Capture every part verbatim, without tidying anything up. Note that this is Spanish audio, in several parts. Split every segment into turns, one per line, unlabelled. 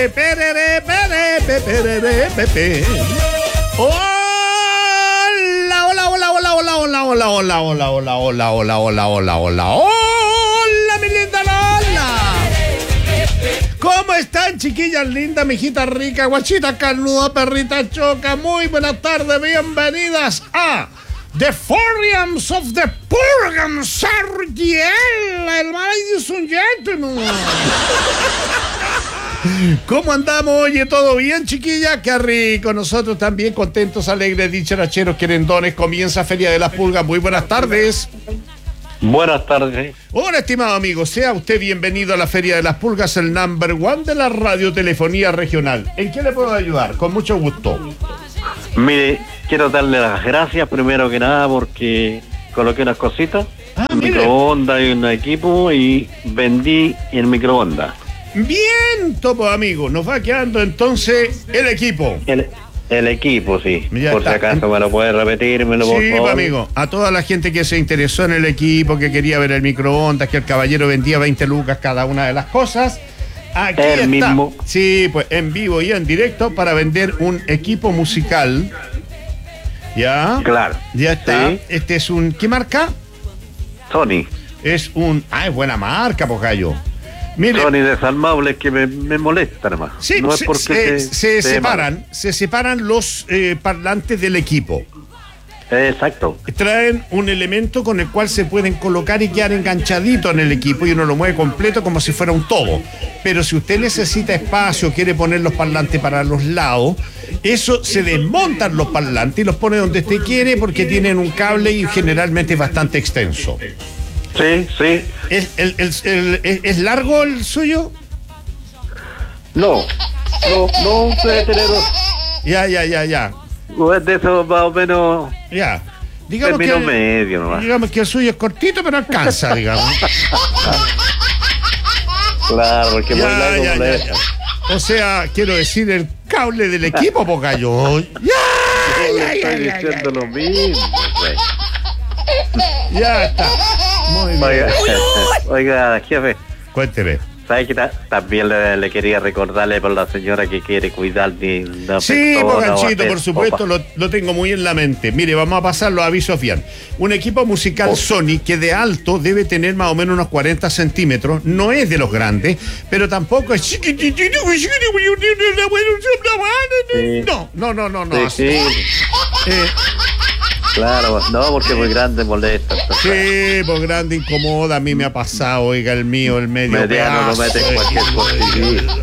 perere, perere, perere, perere, perere. Hola, hola, hola, hola, hola, hola, hola, hola, hola, hola, hola, hola, hola, hola, hola, hola, mi linda Lola. ¿Cómo están, chiquillas lindas, mijita rica, guachita carnuda, perrita choca? Muy buenas tardes, bienvenidas a The Forums of the Purgam Sardiel, ladies and gentlemen. ¿Cómo andamos? Oye, ¿todo bien, chiquilla? Qué rico. Nosotros también contentos, alegres, dicharacheros, querendones. Comienza Feria de las Pulgas. Muy buenas tardes.
Buenas tardes.
Hola, estimado amigo. Sea usted bienvenido a la Feria de las Pulgas, el number one de la radiotelefonía regional. ¿En qué le puedo ayudar? Con mucho gusto.
Mire, quiero darle las gracias primero que nada porque coloqué unas cositas,
Ah,
un
mire.
microondas y un equipo y vendí el microondas.
Bien, topo amigo. Nos va quedando entonces el equipo.
El, el equipo, sí.
Ya
Por
está.
si acaso me lo puede repetírmelo, por
Sí,
favor.
pues, amigo, a toda la gente que se interesó en el equipo, que quería ver el microondas, que el caballero vendía veinte lucas cada una de las cosas, aquí
El
está.
mismo.
Sí, pues en vivo y en directo para vender un equipo musical. ¿Ya?
Claro.
Ya está.
Sí.
Este es un... ¿Qué marca?
Sony.
Es un... Ah, es buena marca, pues, gallo. Mire,
Sony desarmables que me, me molesta nomás.
sí,
no es
se,
porque
se-
se,
se
se
separan, se separan los eh, parlantes del equipo.
Exacto.
Traen un elemento con el cual se pueden colocar y quedar enganchadito en el equipo y uno lo mueve completo como si fuera un todo. Pero si usted necesita espacio, quiere poner los parlantes para los lados, eso se desmontan los parlantes y los pone donde usted quiere porque tienen un cable y generalmente es bastante extenso.
Sí, sí.
¿Es, el- el- el- es- ¿es largo el suyo?
No, no, no puede tener.
Ya, ya, ya, ya.
Es de eso más o menos.
Ya. Digamos que,
Término medio nomás.
digamos que el suyo es cortito, pero alcanza, digamos.
Claro, porque muy
Ya,
largo
ya, ya,
molesta.
ya. O sea, quiero decir, el cable del equipo, po gallo. Ya,
Yo
ya,
le
ya,
estoy
ya, ya,
diciendo lo mismo, pues.
ya está. Muy bien.
Oiga, oiga, jefe,
Cuénteme.
¿sabe que ta- también le, le quería recordarle por la señora que quiere cuidar de una
Sí,
persona
po
o
ganchito,
hacer
por supuesto,
sopa?
lo, lo tengo muy en la mente. Mire, vamos a pasar los avisos bien. Un equipo musical
Oh.
Sony que de alto debe tener más o menos unos cuarenta centímetros. No es de los grandes, pero tampoco es chiquititito. No, no, no, no, no.
Sí, sí,
Eh,
claro, no, porque muy grande molesta.
Sí, pues grande incomoda, a mí me ha pasado, oiga, el mío, el medio
Mediano lo
pedazo,
mete en cualquier cosilla.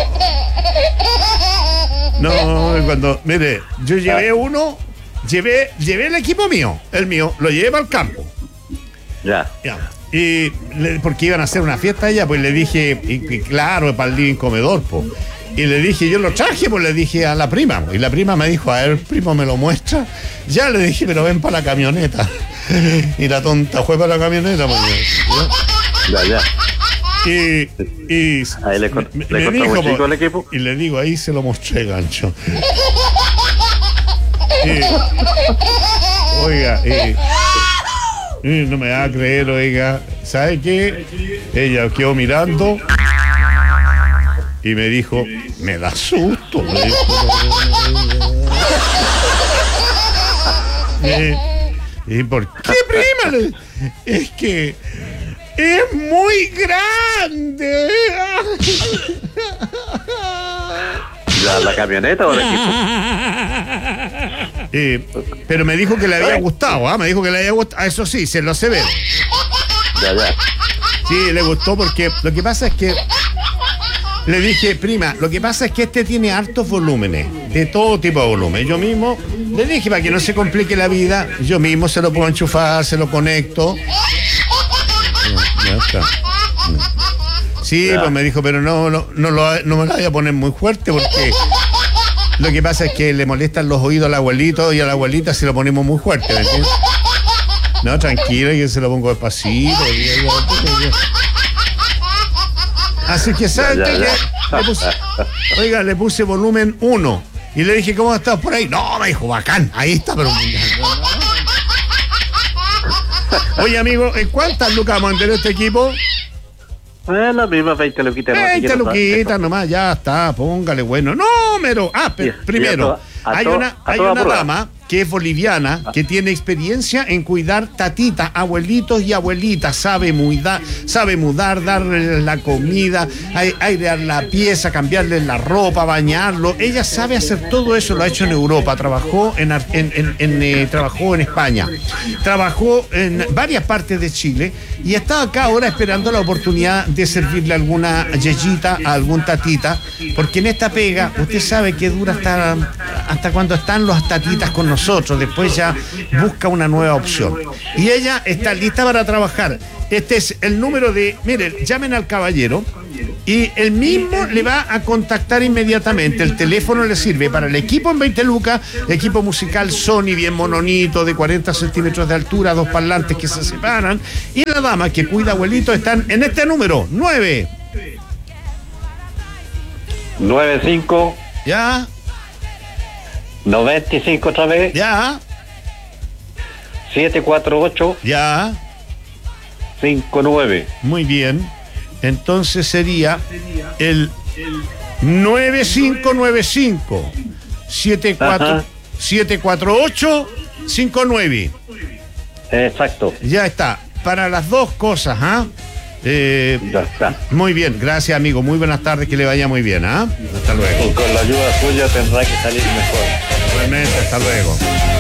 No, cuando, mire, yo llevé uno, llevé, llevé el equipo mío, el mío, lo llevé para el campo,
Ya.
ya, y le- porque iban a hacer una fiesta allá, pues le dije, y, y claro, para el living comedor, pues, y le dije, yo lo traje, pues le dije a la prima, y la prima me dijo, a ver, primo, me lo muestra, ya le dije, pero ven para la camioneta, y la tonta fue para la camioneta, pues, ya.
Ya, ya.
Y, y
Ahí le con-
me-
le
me
contamos,
dijo,
chico,
po,
el equipo.
y le digo, ahí se lo mostré, gancho. Y, oiga, y, y no me va a creer, oiga, ¿sabe qué? Ella quedó mirando y me dijo, me da susto. Me dijo. Eh, ¿Y por qué, prima? Le- Es que es muy grande.
¿La, la camioneta o el equipo?
Eh, pero me dijo que le había gustado, ¿ah? Me dijo que le había gustado. Ah, eso sí, se lo hace ver.
Ya, ya.
Sí, le gustó porque lo que pasa es que le dije, prima, lo que pasa es que este tiene hartos volúmenes, de todo tipo de volumen. Yo mismo le dije, para que no se complique la vida, yo mismo se lo puedo enchufar, se lo conecto. Ya está. Sí,
Ya.
pues me dijo, pero no, no, no, lo, no me lo voy a poner muy fuerte porque lo que pasa es que le molestan los oídos al abuelito y a la abuelita si lo ponemos muy fuerte, ¿me entiendes? No, tranquilo, yo se lo pongo despacito. Así que, ¿sabes
Ya,
qué?
ya,
Que le puse- oiga, le puse volumen uno. Y le dije, ¿cómo estás por ahí? No, me dijo, bacán, ahí está, pero... Oye, amigo, ¿en cuántas lucas vamos a vender este equipo?
Eh, la misma veinte luquitas.
veinte luquitas nomás, ya está, póngale bueno. Número. Ah, pero
Sí,
primero,
sí, a to- a
hay
to-
una,
a
hay
toda
una
prueba.
dama que es boliviana, que tiene experiencia en cuidar tatitas, abuelitos y abuelitas, sabe mudar, sabe mudar, darle la comida, ai- airear la pieza, cambiarle la ropa, bañarlo. Ella sabe hacer todo eso, lo ha hecho en Europa, trabajó en, Ar- en, en- en, eh, trabajó en España, trabajó en varias partes de Chile y está acá ahora esperando la oportunidad de servirle alguna yeyita a algún tatita, porque en esta pega usted sabe que dura hasta, hasta cuando están los tatitas con nosotros, después ya busca una nueva opción. Y ella está lista para trabajar. Este es el número de, miren, llamen al caballero y él mismo le va a contactar inmediatamente. El teléfono le sirve para el equipo en veinte lucas, equipo musical Sony bien mononito de cuarenta centímetros de altura, dos parlantes que se separan, y la dama que cuida abuelitos están en este número, nueve.
nueve cinco
Ya,
noventa y cinco otra vez.
ya,
siete cuatro ocho
ya,
cinco nueve.
muy bien. Entonces sería el nueve cinco nueve cinco siete cuatro ocho cinco nueve.
Exacto.
Ya está, para las dos cosas, ¿ah? Eh,
Ya está.
muy bien, gracias amigo, muy buenas tardes, que le vaya muy bien, ¿ah? Hasta
Y
luego.
con la ayuda suya tendrá que salir mejor.
Realmente, hasta luego.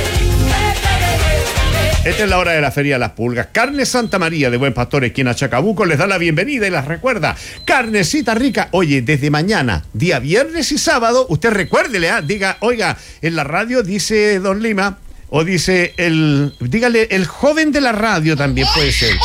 Esta es la hora de la Feria de las Pulgas. Carne Santa María de Buen Pastor, esquina Chacabuco, les da la bienvenida y las recuerda. Carnecita rica. Oye, desde mañana, día viernes y sábado, usted recuérdele, ¿ah? Diga, oiga, en la radio dice Don Lima, o dice el, dígale, el joven de la radio también puede ser.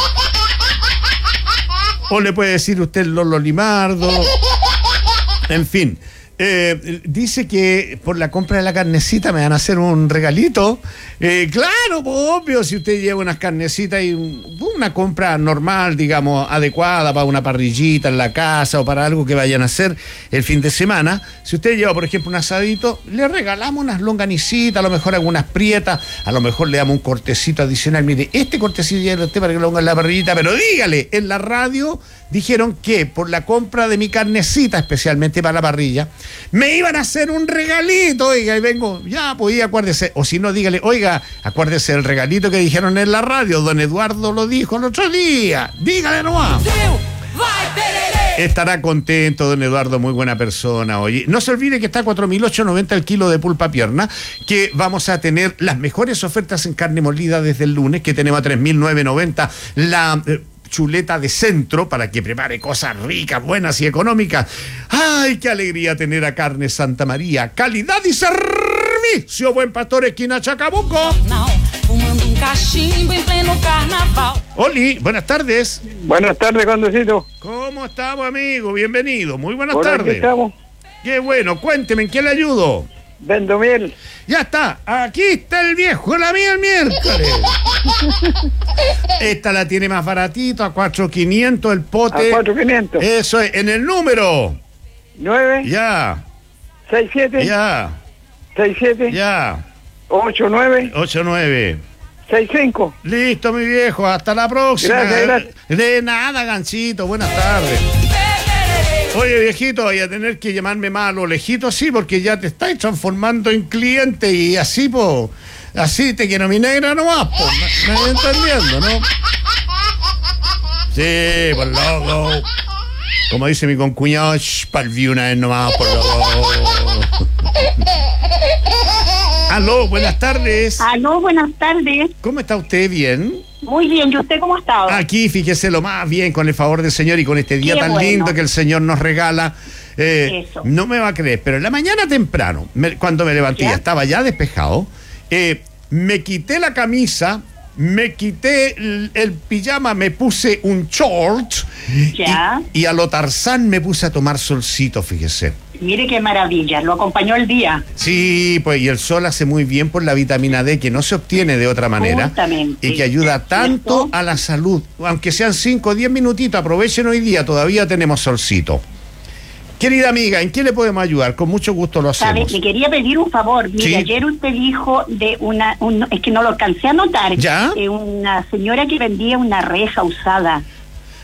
O le puede decir usted Lolo Limardo. En fin. Eh, dice que por la compra de la carnecita me van a hacer un regalito. Eh, claro, pues, obvio, si usted lleva unas carnecitas y un- una compra normal, digamos, adecuada para una parrillita en la casa o para algo que vayan a hacer el fin de semana. Si usted lleva, por ejemplo, un asadito, le regalamos unas longanicitas, a lo mejor algunas prietas, a lo mejor le damos un cortecito adicional. Mire, este cortecito ya es usted para que lo ponga en la parrillita, pero dígale, en la radio dijeron que por la compra de mi carnecita, especialmente para la parrilla, me iban a hacer un regalito, oiga, y vengo, ya, pues y acuérdese, o si no, dígale, oiga, acuérdese del regalito que dijeron en la radio, don Eduardo lo dijo el otro día, dígale nomás. Estará contento, don Eduardo, muy buena persona. Oye, no se olvide que está a cuatro mil ochocientos noventa el kilo de pulpa pierna, que vamos a tener las mejores ofertas en carne molida desde el lunes, que tenemos a tres mil novecientos noventa la eh, chuleta de centro para que prepare cosas ricas, buenas y económicas. ¡Ay, qué alegría tener a Carne Santa María! ¡Calidad y servicio! Buen Pastor, esquina Chacabuco.
Fumando um cachimbo em pleno carnaval.
Oli, buenas tardes.
Buenas tardes, Condecito.
¿Cómo estamos, amigo? Bienvenido. Muy buenas
Por aquí
tardes.
estamos.
Qué bueno, cuénteme, ¿en qué le ayudo?
Vendo miel.
Ya está, aquí está el viejo, la mía el miércoles. Esta la tiene más baratito, a cuatro mil quinientos el pote.
A cuatro mil quinientos.
Eso es, en el número.
nueve,
Ya,
seis siete,
ya,
seis siete,
ya.
ocho nueve,
ocho nueve.
seis cinco.
Listo, mi viejo, hasta la próxima.
Gracias, gracias.
De nada, ganchito, buenas tardes. Oye, viejito, voy a tener que llamarme más a lo lejito, sí, porque ya te estáis transformando en cliente y así, po, así te quiero mi negra nomás, po, me, me voy entendiendo, ¿no? Sí, por loco. Como dice mi concuñado, palví una vez nomás, por loco. Aló, buenas tardes.
Aló, buenas tardes.
¿Cómo está usted? ¿Bien?
Muy bien, ¿y usted cómo ha estado?
Aquí, fíjese lo más bien, con el favor del Señor y con este día
Qué
tan
bueno.
lindo que el Señor nos regala. Eh,
Eso.
no me va a creer, pero en la mañana temprano, me- cuando me levanté,
¿Ya?
ya estaba ya despejado, eh, me quité la camisa, me quité el, el pijama, me puse un short
Ya.
y, y a lo Tarzán me puse a tomar solcito, fíjese.
Mire qué maravilla, lo acompañó el día.
Sí, pues y el sol hace muy bien por la vitamina D, que no se obtiene de otra manera.
Justamente.
Y que ayuda tanto
¿Cierto?
a la salud. Aunque sean cinco o diez minutitos, aprovechen hoy día, todavía tenemos solcito. Querida amiga, ¿en qué le podemos ayudar? Con mucho gusto lo
¿Sabe?
hacemos.
Le quería pedir un favor. Mire,
Sí.
ayer usted dijo de una, un- es que no lo alcancé a notar,
¿Ya?
de una señora que vendía una reja usada.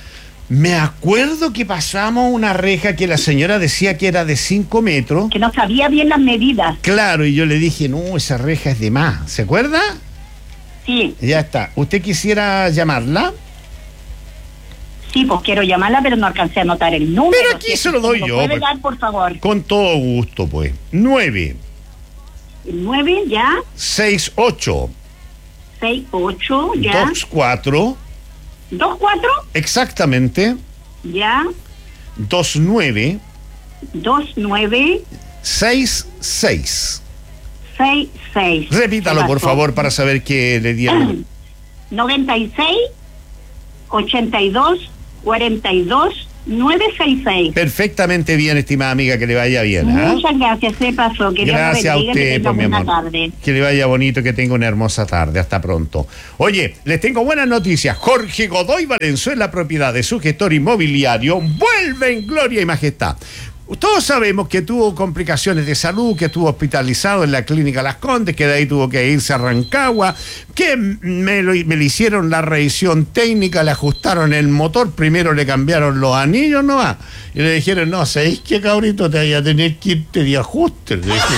Me acuerdo que pasamos una reja que la señora decía que era de cinco metros.
Que no sabía bien las medidas.
Claro, y yo le dije, no, esa reja es de más. ¿Se acuerda?
Sí,
Ya está. ¿Usted quisiera llamarla?
sí, pues quiero llamarla, pero no alcancé a anotar el número.
Pero aquí
Si
se lo doy
¿me
yo,
puede
pues.
dar, por favor?
Con todo gusto, pues. nueve
El nueve, ya.
seis ocho
seis, ocho, ya.
dos cuatro
dos, cuatro,
exactamente
ya.
dos nueve
dos, nueve,
seis seis.
seis, seis.
Repítalo, por favor, para saber qué le dieron.
noventa y seis, ochenta y dos, cuarenta y dos, novecientos sesenta y seis.
Perfectamente bien, estimada amiga, que le vaya bien. ¿Ah?
Muchas gracias, se pasó. Que Dios lo
Gracias a
bendiga, que
usted,
tenga
pues, mi
buena
amor.
tarde.
Que le vaya bonito, que tenga una hermosa tarde. Hasta pronto. Oye, les tengo buenas noticias. Jorge Godoy Valenzuela, propiedad de su gestor inmobiliario, vuelve en gloria y majestad. Todos sabemos que tuvo complicaciones de salud, que estuvo hospitalizado en la clínica Las Condes, que de ahí tuvo que irse a Rancagua, que me, lo, me le hicieron la revisión técnica, le ajustaron el motor, primero le cambiaron los anillos nomás, y le dijeron, no, ¿sabéis qué, cabrito? Te vaya a tener que irte de ajuste. Le dijeron.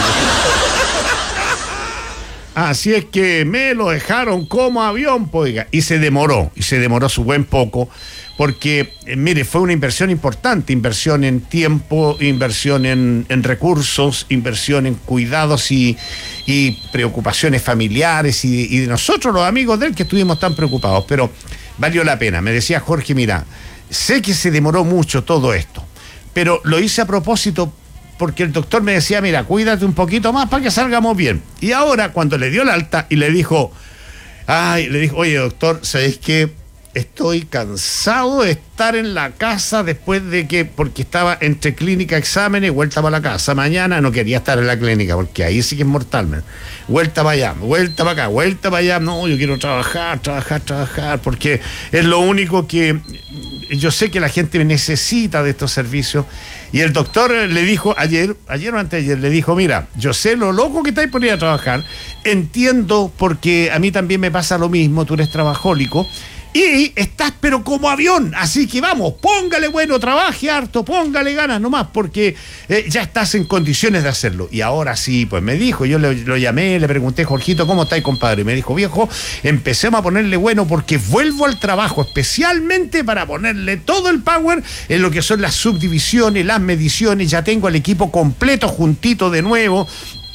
Así es que me lo dejaron como avión, pues, oiga, y se demoró, y se demoró su buen poco, porque, eh, mire, fue una inversión importante, inversión en tiempo, inversión en, en recursos, inversión en cuidados y, y preocupaciones familiares, y, y de nosotros los amigos de él que estuvimos tan preocupados, pero valió la pena. Me decía Jorge, mira, sé que se demoró mucho todo esto, pero lo hice a propósito porque el doctor me decía, mira, cuídate un poquito más para que salgamos bien. Y ahora, cuando le dio el alta y le dijo, ay, le dijo, oye, doctor, ¿sabéis qué? Estoy cansado de estar en la casa después de que, porque estaba entre clínica, exámenes, vuelta para la casa. Mañana no quería estar en la clínica, porque ahí sí que es mortal, man. Vuelta para allá, vuelta para acá, vuelta para allá. No, yo quiero trabajar, trabajar, trabajar, porque es lo único que yo sé que la gente necesita de estos servicios. Y el doctor le dijo ayer, ayer o anteayer, le dijo, mira, yo sé lo loco que estáis por ir a trabajar, entiendo, porque a mí también me pasa lo mismo, tú eres trabajólico, y estás pero como avión, así que vamos, póngale bueno, trabaje harto, póngale ganas nomás, porque eh, ya estás en condiciones de hacerlo. Y ahora sí, pues me dijo, yo le, lo llamé, le pregunté, Jorgito, ¿cómo estáis, compadre? Y me dijo, viejo, empecemos a ponerle bueno porque vuelvo al trabajo, especialmente para ponerle todo el power en lo que son las subdivisiones, las mediciones, ya tengo el equipo completo, juntito de nuevo.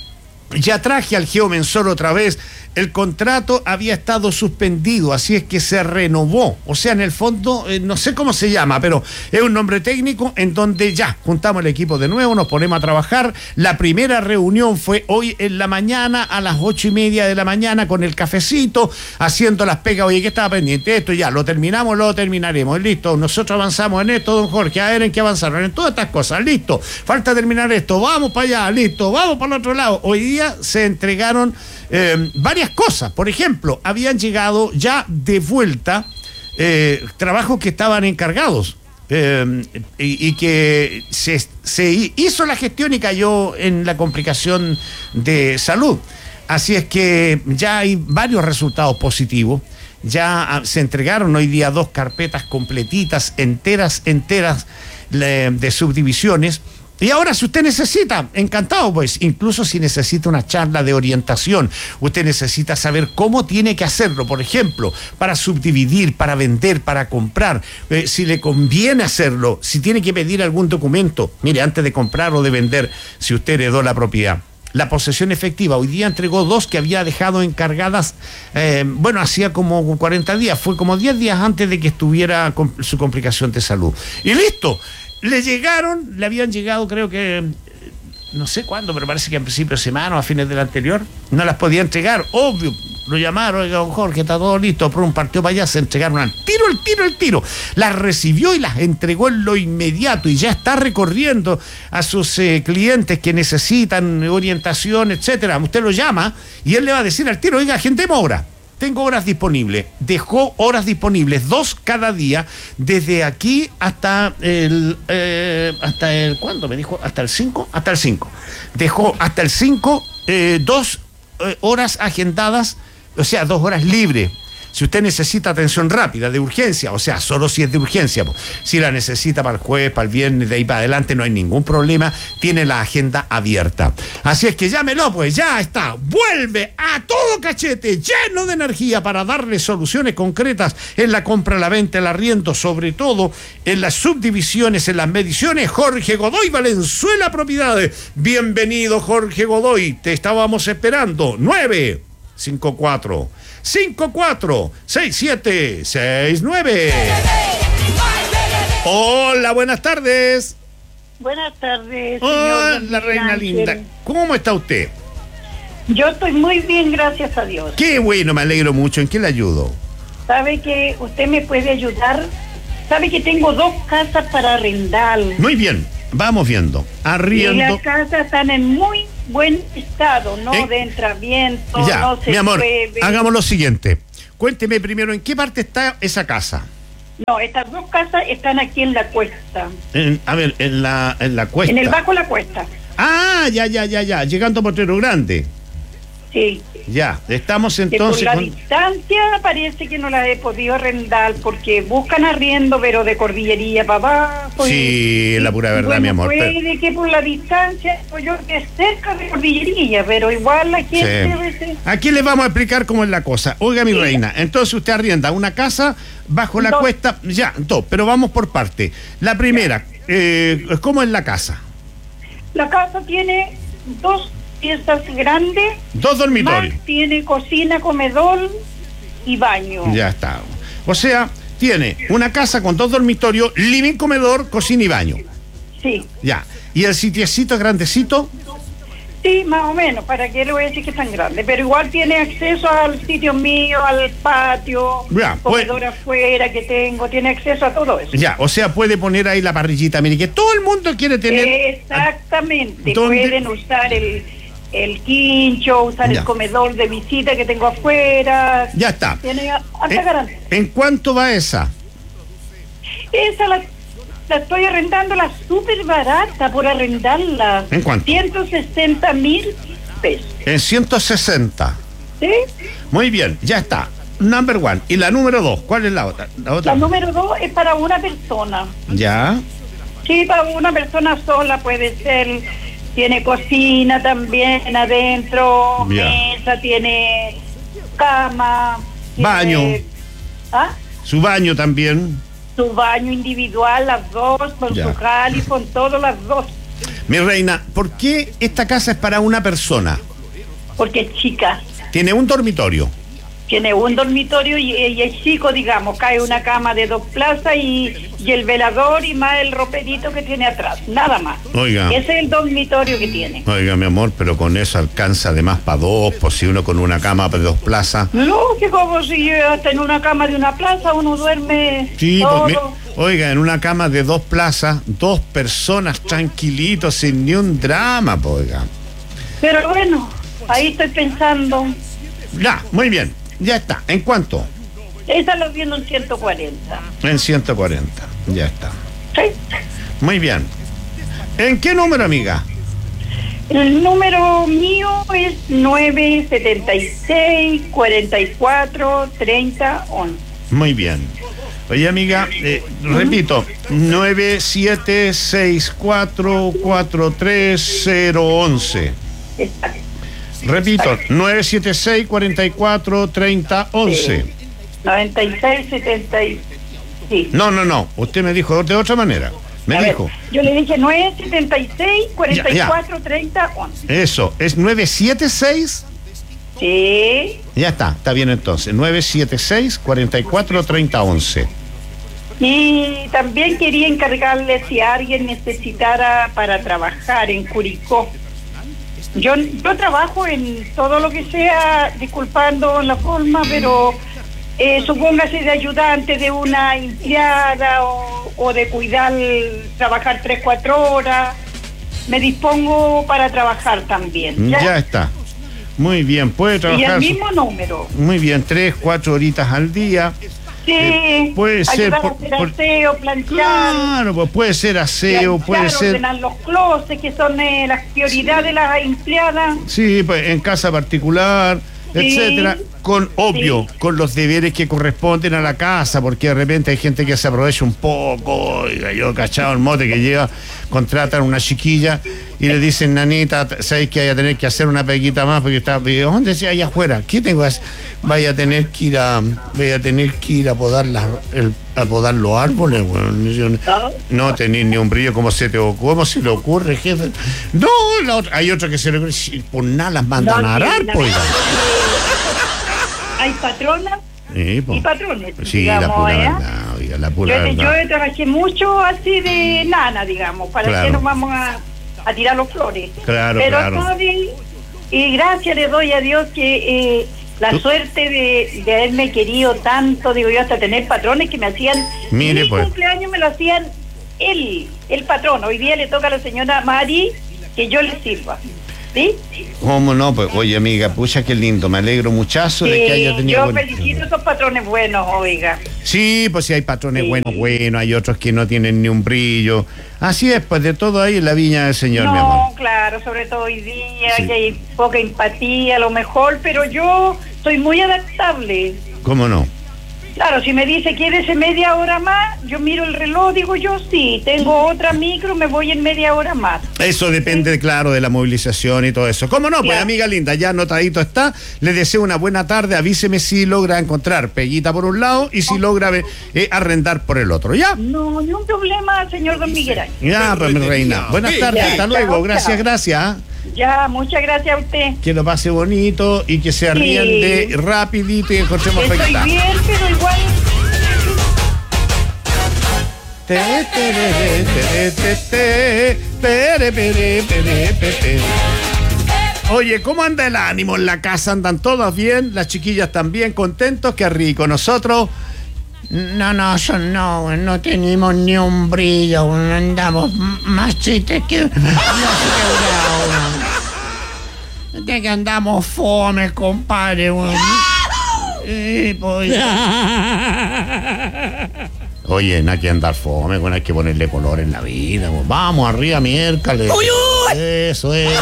Ya traje al geomensor otra vez. El contrato había estado suspendido, así es que se renovó. O sea, en el fondo, eh, no sé cómo se llama, pero es un nombre técnico en donde ya juntamos el equipo de nuevo, nos ponemos a trabajar. La primera reunión fue hoy en la mañana, a las ocho y media de la mañana, con el cafecito, haciendo las pegas. Oye, ¿qué estaba pendiente? Esto ya, lo terminamos, lo terminaremos. Listo, nosotros avanzamos en esto, don Jorge. A ver en qué avanzaron, en todas estas cosas. Listo, falta terminar esto, vamos para allá, listo, vamos para el otro lado. Hoy día se entregaron eh, varias cosas. Por ejemplo, habían llegado ya de vuelta eh, trabajos que estaban encargados eh, y, y que se, se hizo la gestión y cayó en la complicación de salud. Así es que ya hay varios resultados positivos. Ya se entregaron hoy día dos carpetas completitas, enteras, enteras de subdivisiones. Y ahora, si usted necesita, encantado, pues, incluso si necesita una charla de orientación, usted necesita saber cómo tiene que hacerlo, por ejemplo, para subdividir, para vender, para comprar, eh, si le conviene hacerlo, si tiene que pedir algún documento, mire, antes de comprar o de vender, si usted heredó la propiedad. La posesión efectiva, hoy día entregó dos que había dejado encargadas, eh, bueno, hacía como cuarenta días, fue como diez días antes de que estuviera con su complicación de salud. Y listo. Le llegaron, le habían llegado, creo que, no sé cuándo, pero parece que en principio de semana o a fines del anterior, no las podía entregar, obvio, lo llamaron, oiga, don Jorge, está todo listo, por un partido para allá, se entregaron al tiro, el tiro, el tiro, las recibió y las entregó en lo inmediato y ya está recorriendo a sus eh, clientes que necesitan orientación, etcétera. Usted lo llama y él le va a decir al tiro, oiga, gente, obra. Tengo horas disponibles, dejó horas disponibles, dos cada día, desde aquí hasta el, eh, hasta el, ¿cuándo me dijo? ¿Hasta el cinco? Hasta el cinco. Dejó hasta el cinco, eh, dos eh, horas agendadas, o sea, dos horas libres. Si usted necesita atención rápida, de urgencia, o sea, solo si es de urgencia, po. Si la necesita para el jueves, para el viernes, de ahí para adelante, no hay ningún problema, tiene la agenda abierta. Así es que llámelo, pues ya está, vuelve a todo cachete, lleno de energía para darle soluciones concretas en la compra, la venta, el arriendo, sobre todo en las subdivisiones, en las mediciones. Jorge Godoy Valenzuela Propiedades. Bienvenido, Jorge Godoy, te estábamos esperando. nueve cinco cuatro cinco cuatro seis siete seis nueve. Hola, buenas tardes.
Buenas tardes,
Hola,
señor
reina
Ángel.
linda. ¿Cómo está usted?
Yo estoy muy bien, gracias a Dios.
Qué bueno, me alegro mucho. ¿En qué le ayudo?
Sabe que usted me puede ayudar. Sabe que tengo dos casas para arrendar.
Muy bien, vamos viendo.
Y
Arriendo.
las casas están en muy buen estado, no
¿Eh?
de entramiento,
Ya,
no se
mi amor,
mueve.
hagamos lo siguiente. Cuénteme primero, ¿en qué parte está esa casa?
No, estas dos casas están aquí en la cuesta.
En- a ver, en la, en la cuesta.
En el bajo la cuesta.
Ah, ya, ya, ya, ya. Llegando a Potrero Grande.
Sí.
Ya, estamos
Que por
entonces
la
con...
distancia parece que no la he podido arrendar porque buscan arriendo, pero de Cordillería para abajo.
Sí,
y-
la pura
y
verdad,
bueno,
mi amor,
Puede
pero-
que por la distancia, pues yo que es cerca de Cordillería, pero igual la gente
Sí.
a veces...
Aquí les vamos a explicar cómo es la cosa. Oiga, mi
Sí.
reina, entonces usted arrienda una casa bajo la
Dos.
cuesta, ya, dos, pero vamos por parte. La primera, eh, ¿cómo es la casa?
La casa tiene dos piezas grandes,
Dos
más
dormitorios.
tiene cocina, comedor y baño.
Ya está. O sea, tiene una casa con dos dormitorios, living, comedor, cocina y baño.
Sí,
Ya. ¿Y el sitiecito es grandecito?
sí, más o menos, para qué le voy a decir que es tan grande, pero igual tiene acceso al sitio mío, al patio,
Ya, pues-
comedor afuera que tengo, tiene acceso a todo eso.
Ya, o sea, puede poner ahí la parrillita, mire, que todo el mundo quiere tener...
Exactamente,
¿Dónde?
pueden usar el, el quincho, usar
Ya.
el comedor de visita que tengo afuera.
Ya está.
Tiene alta
¿En,
garantía.
¿En cuánto va esa?
Esa la, la estoy arrendando, la súper barata por arrendarla.
¿En cuánto?
ciento sesenta mil pesos.
En ciento sesenta.
¿Sí?
Muy bien, ya está. Number one. ¿Y la número dos? ¿Cuál es la otra? La otra.
La número dos es para una persona.
Ya.
Sí, para una persona sola puede ser. Tiene cocina también adentro,
Ya.
mesa, tiene cama. tiene-
Baño.
¿Ah?
Su baño también.
Su baño individual, las dos, con
Ya.
su jali, con todo, las dos.
Mi reina, ¿por qué esta casa es para una persona?
Porque es chica.
Tiene un dormitorio.
Tiene un dormitorio y, y es chico, digamos, cae una cama de dos plazas y, y el velador y más el roperito que tiene atrás, nada más.
Oiga.
Ese es el dormitorio que tiene.
Oiga, mi amor, pero con eso alcanza además para dos, por si uno con una cama de dos plazas.
No, que como si hasta en una cama de una plaza uno duerme
Sí,
todo.
pues, mi- oiga, en una cama de dos plazas, dos personas tranquilitos, sin ni un drama, pues, oiga.
Pero bueno, ahí estoy pensando.
Ya, muy bien, ya está. ¿En cuánto?
Esa lo viendo en ciento cuarenta.
En ciento cuarenta, ya está.
¿Sí?
Muy bien. ¿En qué número, amiga?
El número mío es nueve setenta y seis, cuarenta y cuatro, treinta, once.
Muy bien. Oye, amiga, eh, repito, nueve siete seis cuatro cuatro tres cero once.
Exacto.
Repito, nueve siete seis cuatro cuatro treinta once.
noventa y seis, setenta y... Sí.
No, no, no. Usted me dijo de otra manera. Me
A ver,
dijo.
yo le dije nueve setenta y seis, cuarenta y cuatro,
Ya,
treinta, once.
Eso, es nueve siete seis.
Sí.
Ya está, está bien entonces. nueve siete seis cuatro cuatro treinta once.
Y también quería encargarle si alguien necesitara para trabajar en Curicó. Yo, yo trabajo en todo lo que sea, disculpando la forma, pero eh, supóngase de ayudante de una empleada o, o de cuidar, trabajar tres, cuatro horas. Me dispongo para trabajar también.
Ya,
¿ya?
está. Muy bien, puede
Y
trabajar.
el
su-
mismo número.
Muy bien, tres, cuatro horitas al día.
Sí,
Eh, puede ser
ayudar
por-
a hacer
por-
aseo, planchar.
Claro, pues puede ser aseo,
planchar,
puede ser.
ordenar los closets, que son eh, las prioridades de las empleadas.
Sí, pues en casa particular, etcétera, con, obvio,
Sí.
con los deberes que corresponden a la casa, porque de repente hay gente que se aprovecha un poco. Oiga, yo cachado el mote que llega, contratan a una chiquilla y le dicen, nanita, sabéis que vaya a tener que hacer una peguita más porque está, ¿dónde sea allá afuera? ¿Qué tengo que hacer? Vaya a tener que ir a, vaya a tener que ir a podar las, el, a podar los árboles, bueno. No tener ni un brillo, ¿cómo se te ocurre? ¿Cómo se le ocurre, jefe? No, la otra, hay otro que se le ocurre, si por nada las mandan
No,
a arar,
sí, la
pues.
verdad Hay patronas
Sí, po.
y patrones.
Sí, la
digamos,
pura
¿eh?
verdad, oiga, la pura
Yo,
verdad.
yo trabajé mucho así de nana, digamos, para
Claro.
que nos vamos a, a tirar los flores.
Claro,
Pero
claro.
todo bien, y gracias le doy a Dios que eh, la
¿Tú?
suerte de, de haberme querido tanto, digo yo, hasta tener patrones que me hacían,
Mire,
mi
pues.
cumpleaños me lo hacían él, el patrón. Hoy día le toca a la señora Mari que yo le sirva. ¿Sí?
¿Cómo no? Pues, oye, amiga, pucha, qué lindo. Me alegro muchazo de
Sí,
que haya tenido...
yo
buen-
felicito a esos patrones buenos, oiga.
Sí, pues sí, hay patrones
Sí.
buenos, buenos, hay otros que no tienen ni un brillo. Así es, pues de todo ahí en la viña del Señor, mi amor.
No, claro, sobre todo hoy día,
Sí.
que hay poca empatía a lo mejor, pero yo soy muy adaptable.
¿Cómo no?
Claro, si me dice, ¿quieres media hora más? Yo miro el reloj, digo yo, sí, tengo otra micro, me voy en media hora más.
Eso depende, claro, de la movilización y todo eso. ¿Cómo no? Pues,
Claro.
amiga linda, ya anotadito está. Le deseo una buena tarde. Avíseme si logra encontrar peguita por un lado y si logra eh, arrendar por el otro. ¿Ya?
No, ni un problema, señor Don Miguel Ángel.
Ya, pues, mi reina. Buenas tardes, hasta luego.
Chao,
Gracias,
chao.
gracias.
Ya, muchas gracias a usted.
Que lo pase bonito y que se arriende rapidito y encontremos
Estoy
peguita.
bien, pero igual...
Te, te, re, te, te, te, pere, pere, pere, pere. Oye, ¿cómo anda el ánimo en la casa? ¿Andan todos bien? ¿Las chiquillas están bien? ¿Contentos? ¡Qué rico! Nosotros...
No, no, eso no, no tenemos ni un brillo, bueno, andamos m- más chistes que... De que andamos fome, compadre, bueno. Sí, pues...
Oye, no hay que andar fome, bueno, hay que ponerle color en la vida. Bueno. Vamos, arriba, miércoles. Eso es.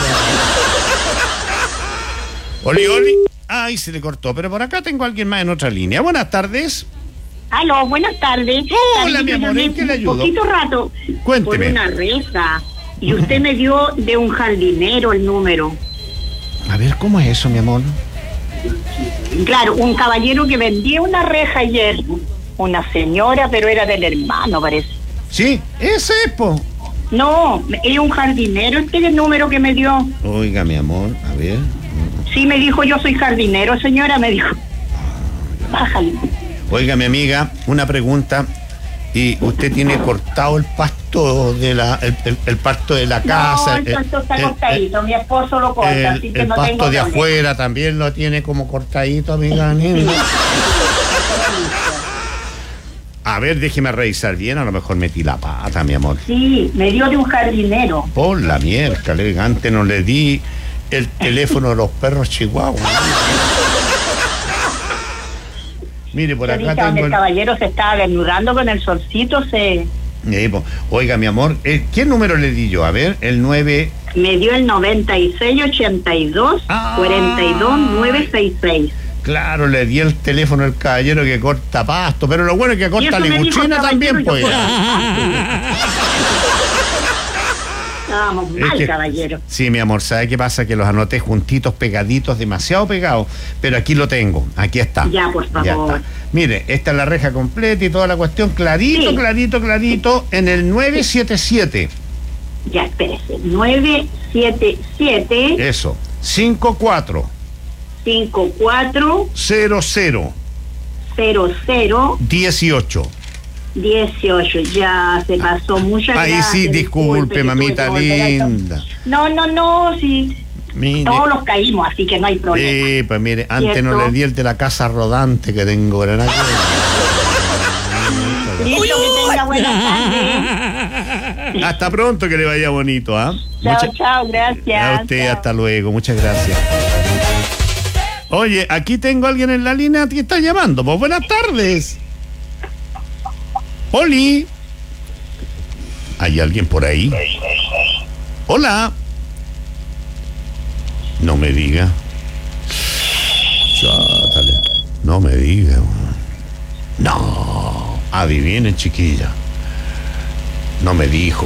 Oli, oli. Ay, se le cortó, pero por acá tengo a alguien más en otra línea. Buenas tardes.
Aló, buenas tardes.
Hola, mi amor, ¿en qué le ayudo?
Un poquito rato.
Cuénteme.
Por una reja. Y usted me dio de un jardinero el número.
A ver, ¿cómo es eso, mi amor?
Claro, un caballero que vendía una reja ayer. Una señora, pero era del hermano, parece.
Sí, ese es, po.
No, es un jardinero, este es el número que me dio.
Oiga, mi amor, a ver.
Sí, me dijo, yo soy jardinero, señora, me dijo. Bájale.
Oiga, mi amiga, una pregunta. ¿Y usted tiene cortado el pasto de la, el, el- el pasto de la casa?
No, el pasto está
el-
cortadito, mi esposo lo corta,
el-
así que
el
no
pasto
tengo
de
problema.
afuera también lo tiene como cortadito, amiga. linda. A ver, déjeme revisar bien, a lo mejor metí la pata, mi amor.
Sí, me dio de un jardinero.
Por la mierda, elegante, no le di el teléfono de los perros chihuahuas. Mire, por acá
Ahorita donde
tengo
el
el...
caballero se estaba desnudando con el solcito, se
Eh, po. Oiga, mi amor, eh, ¿qué número le di yo? A ver, el nueve...
me dio el noventa y seis ochenta y dos
Ah.
cuarenta y dos nueve sesenta y seis.
Claro, le di el teléfono al caballero que corta pasto, pero lo bueno es que
Y
corta
eso me dijo el
liguchina
caballero,
también,
yo
pues.
Estábamos
Es
mal,
que-
caballero.
Sí, mi amor, ¿sabe qué pasa? Que los anoté juntitos, pegaditos, demasiado pegados, pero aquí lo tengo, aquí está.
Ya, por
Ya
favor.
está. Mire, esta es la reja completa y toda la cuestión, clarito,
Sí.
clarito, clarito, en el nueve siete siete.
Ya, espérese. nueve siete siete
Eso, cinco cuatro
cinco cuatro
cero cero
cero cero
dieciocho.
dieciocho. Ya se pasó. Muchas
Ahí
gracias.
sí, disculpe,
que
mamita
tuve que volver a-
linda.
No, no, no, sí.
Mire.
Todos los caímos, así que no hay problema.
Sí, pues mire, antes no
¿Cierto?
le di el de la casa rodante que tengo, ¿verdad?
Listo, que tenga buena tarde.
Hasta pronto, que le vaya bonito, ¿ah?
Chao,
Mucha-
chao, gracias.
A usted,
Chao.
hasta luego, muchas gracias. Oye, aquí tengo a alguien en la línea que está llamando. Pues buenas tardes. Oli. ¿Hay alguien por ahí? Hola. No me diga. Chátale. No me diga. No. Adivinen, chiquilla. No me dijo.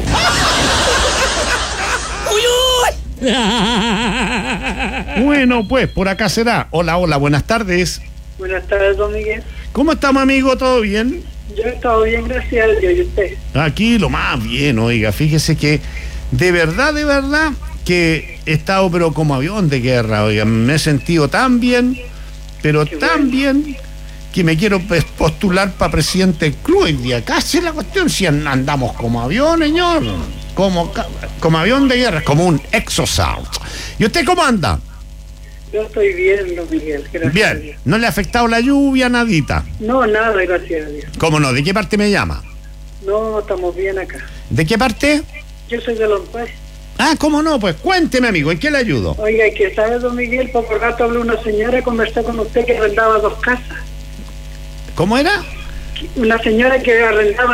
Bueno, pues, por acá será. Hola, hola, buenas tardes.
Buenas tardes, don Miguel.
¿Cómo estamos, amigo? ¿Todo bien?
Yo he estado bien, gracias a Dios. ¿Y usted?
Aquí lo más bien, oiga. Fíjese que de verdad, de verdad, que he estado pero como avión de guerra, oiga. Me he sentido tan bien, pero
Qué
tan
bueno.
bien, que me quiero pues, postular para presidente del club hoy día. Casi la cuestión, si andamos como avión, señor. Como, ca- como avión de guerra, como un exosound. ¿Y usted cómo anda?
Yo estoy bien, don Miguel, gracias a
Bien.
Dios.
¿No le ha afectado la lluvia, nadita?
No, nada, gracias a Dios.
¿Cómo no? ¿De qué parte me llama?
No, estamos bien acá.
¿De qué parte?
Yo soy de Los Pais.
Ah, ¿cómo no? Pues cuénteme, amigo, ¿en qué le ayudo?
Oiga, ¿y que sabe, don Miguel? Por rato habló una señora, conversé con usted que arrendaba dos casas.
¿Cómo era?
Una señora que arrendaba